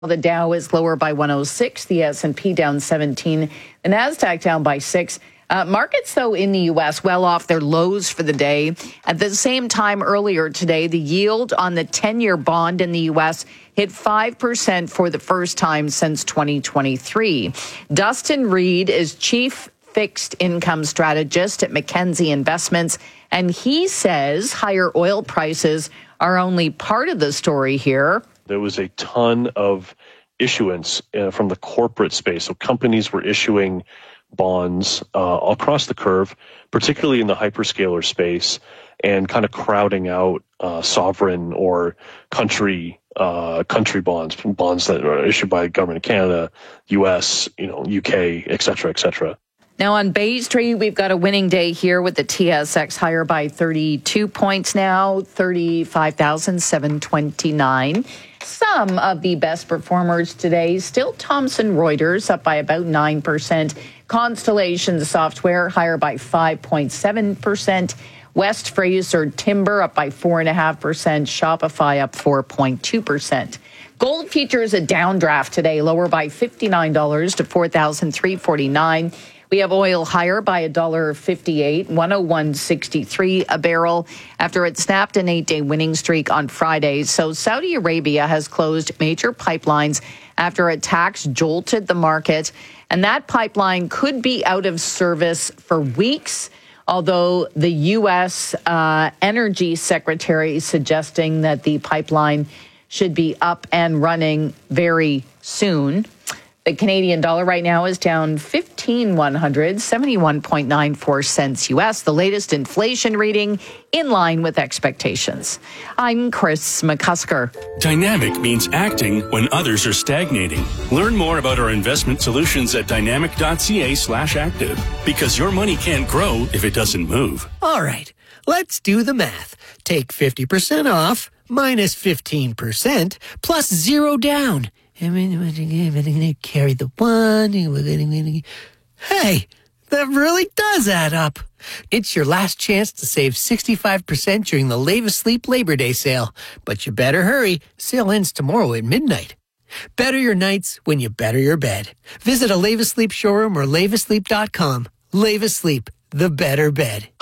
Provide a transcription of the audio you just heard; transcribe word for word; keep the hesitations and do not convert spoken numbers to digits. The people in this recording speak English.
The Dow is lower by one oh six, the S and P down seventeen, the NASDAQ down by six. Uh, markets, though, in the U S, well off their lows for the day. At the same time earlier today, the yield on the ten-year bond in the U S hit five percent for the first time since twenty twenty-three. Dustin Reed is chief fixed income strategist at Mackenzie Investments, and he says higher oil prices are only part of the story here. There was a ton of issuance uh, from the corporate space. So companies were issuing bonds uh, across the curve, particularly in the hyperscaler space, and kind of crowding out uh, sovereign or country uh, country bonds, bonds that are issued by the government of Canada, U S, you know, U K, et cetera, et cetera. Now on Bay Street, we've got a winning day here with the T S X higher by thirty-two points now, thirty-five thousand seven hundred twenty-nine. Some of the best performers today, still Thomson Reuters up by about nine percent. Constellation Software higher by five point seven percent. West Fraser Timber up by four point five percent. Shopify up four point two percent. Gold features a downdraft today, lower by fifty-nine dollars to four thousand three hundred forty-nine dollars. We have oil higher by one dollar fifty-eight, one oh one sixty-three a barrel after it snapped an eight-day winning streak on Friday. So Saudi Arabia has closed major pipelines after attacks jolted the market, and that pipeline could be out of service for weeks, although the U S uh, Energy Secretary is suggesting that the pipeline should be up and running very soon. The Canadian dollar right now is down fifteen one hundred, seventy-one point nine four cents U S. The latest inflation reading in line with expectations. I'm Chris McCusker. Dynamic means acting when others are stagnating. Learn more about our investment solutions at dynamic.ca slash active, because your money can't grow if it doesn't move. All right, let's do the math. Take fifty percent off minus fifteen percent plus zero down. Carry the one. Hey, that really does add up. It's your last chance to save sixty-five percent during the Lave Asleep Labor Day sale. But you better hurry. Sale ends tomorrow at midnight. Better your nights when you better your bed. Visit a Lave Asleep showroom or lave asleep dot com. Lave Asleep, the better bed.